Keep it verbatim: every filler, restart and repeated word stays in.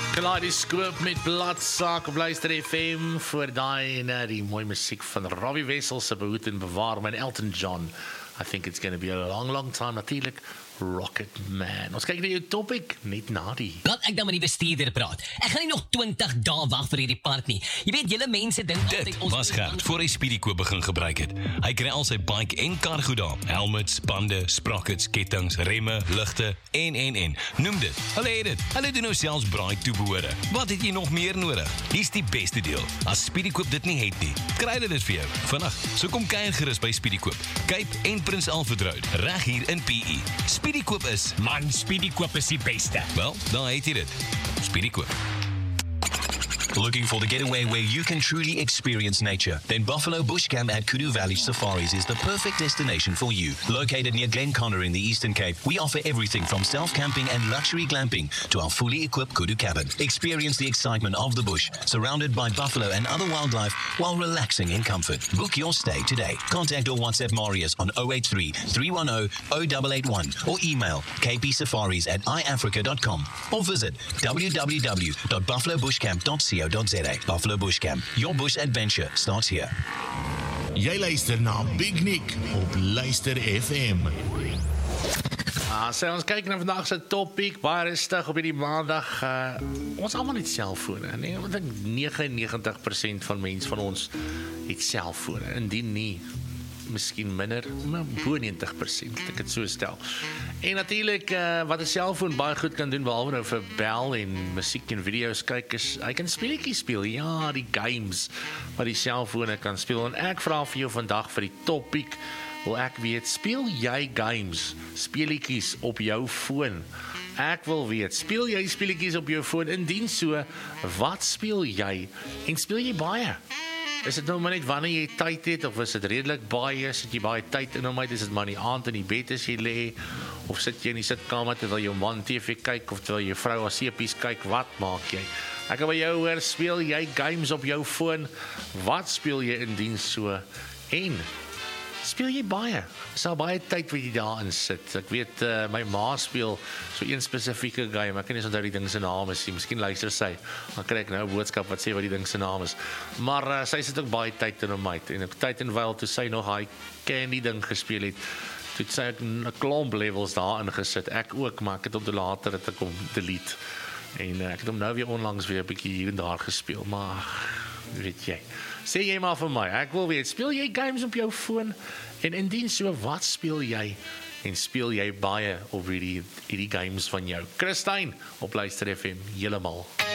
Kaleidoskoop met bladsaak op Luister F M voor daai en die mooie musiek van Robbie Wessels se behoed en bewaar met Elton John. I think it's going to be a long, long time. Natuurlik, Rocket Man. Ons kyk na jou topic, net na die. Laat ek dan met die bestuurder praat. Ek gaan nie nog twintig dae wag vir hierdie park nie. Jy weet, julle mense dink altyd Dit was Gert voor hy Speedykoop begin gebruik het. Hy kry al sy bike en kar goed daar. Helmets, bande, sprockets, kettings, remme, ligte en en en. Noem dit. Hulle het dit. Hulle doen nou selfs braai toebehore. Wat het jy nog meer nodig? Hier's die beste deel. As Speedykoop dit nie het nie, kry hulle dit vir jou. Vandag, so kom kuier gerus by Speedykoop. Cape en Prins Alfred Road, reg hier in P E. Speedykoop is, Man, Speedykoop is die beste. wel, daar het jy dit. Speedykoop. Looking for the getaway where you can truly experience nature? Then Buffalo Bush Camp at Kudu Valley Safaris is the perfect destination for you. Located near Glenconnor in the Eastern Cape, we offer everything from self-camping and luxury glamping to our fully equipped Kudu cabin. Experience the excitement of the bush, surrounded by buffalo and other wildlife while relaxing in comfort. Book your stay today. Contact or WhatsApp Marius on zero eight three, three one zero, zero eight eight one or email k p safaris at i africa dot com or visit w w w dot buffalo bush camp dot co dot za. Buffalo Bush Camp. Your bush adventure starts here. Jy luister na Big Nick op Luister F M. Ah, so ons kyk na vandag se topic, baie rustig op hierdie maandag. Uh, ons almal het selfone, nee, want ek negenennegentig persent van mense van ons het selfone. Indien nie, miskien minder, maar bo negentig persent, ek het so stel. En natuurlik, uh, wat 'n selfoon baie goed kan doen, behalwe nou vir bel en musiek en video's kyk, is hy kan speletjies speel. Ja, die games wat die selfone kan speel. En ek vra vir jou vandag vir die topic, wil ek weet, speel jy games, speletjies op jou foon? Ek wil weet, speel jy speletjies op jou foon? Indien so, wat speel jy? En speel jy baie? Is dit nou maar net wanneer jy tyd het, of is dit redelik baie, sit jy baie tyd in hom uit, is dit maar in die aand in die bed as jy lê, of sit jy in die sitkamer terwyl jou man T V kyk, of terwyl jou vrou haar seepies kyk, wat maak jy? Ek wil by jou hoor, speel jy games op jou foon? Wat speel jy indien so? En speel jy baie? Is daar baie tyd wat jy daarin sit? Ek weet, uh, my ma speel so een spesifieke game, ek kan nie onthou die ding se naam is nie, miskien luister sy, dan kry ek nou 'n boodskap wat sê wat die ding se naam is. Maar uh, sy sit ook baie tyd in hom uit, en op tyd en wyl toe sy nog hy Candy ding gespeel het, toe het sy ek 'n klomp levels daarin gesit, ek ook, maar ek het op die later het ek hom delete, en uh, ek het hom nou weer onlangs weer 'n bietjie hier en daar gespeel, maar weet jy, sê jy maar vir my, ek wil weet, speel jy games op jou foon? En indien so, wat speel jy? En speel jy baie op hierdie, hierdie games van jou? Christine, op Luister F M, helemaal.